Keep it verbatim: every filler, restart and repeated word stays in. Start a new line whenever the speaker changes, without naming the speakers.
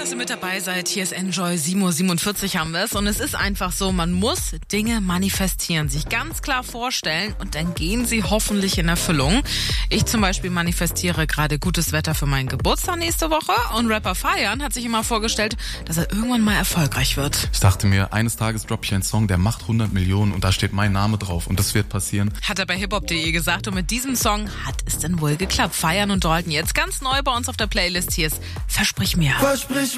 dass ihr mit dabei seid. Hier ist Enjoy, sieben Uhr siebenundvierzig haben wir es. Und es ist einfach so, man muss Dinge manifestieren, sich ganz klar vorstellen und dann gehen sie hoffentlich in Erfüllung. Ich zum Beispiel manifestiere gerade gutes Wetter für meinen Geburtstag nächste Woche und Rapper Feiern hat sich immer vorgestellt, dass er irgendwann mal erfolgreich wird.
Ich dachte mir, eines Tages droppe ich einen Song, der macht hundert Millionen und da steht mein Name drauf und das wird passieren.
Hat er bei hiphop punkt de gesagt und mit diesem Song hat es denn wohl geklappt. Feiern und Dalton jetzt ganz neu bei uns auf der Playlist. Hier ist Versprich mir.
Versprich